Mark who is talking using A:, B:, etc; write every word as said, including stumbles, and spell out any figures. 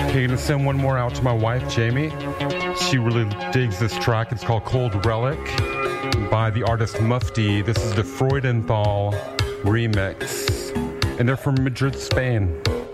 A: Okay, gonna send one more out to my wife, Jamie. She really digs this track. It's called Cold Relic by the artist Mufti. This is the Freudenthal remix. And they're from Madrid, Spain.